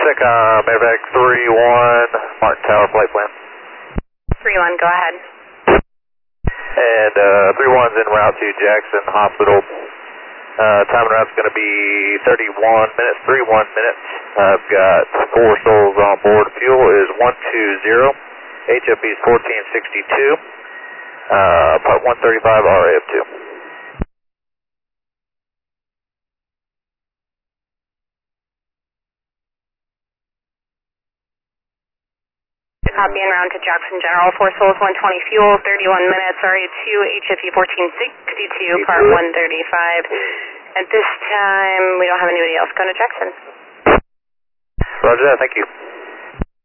SECOM, Airback 3-1, Martin Tower, flight plan. 3-1, go ahead. And 3-1's en route to Jackson Hospital. Time and route's going to be 31 minutes, 31 minutes. I've got 4 souls on board. Fuel is 120. HFP is 1462. Part 135 RAF2. Copy en route to Jackson General, 4 souls, 120 fuel, 31 minutes, RA2, HFP 1462, part 135. At this time, we don't have anybody else going to Jackson. Roger that, thank you.